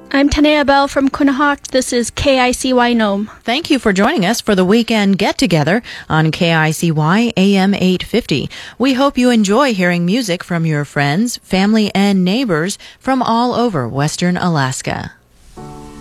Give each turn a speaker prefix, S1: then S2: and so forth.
S1: I'm Tanea Bell from Quinnahock. This is KICY Nome.
S2: Thank you for joining us for the weekend get-together on KICY AM 850. We hope you enjoy hearing music from your friends, family, and neighbors from all over Western Alaska.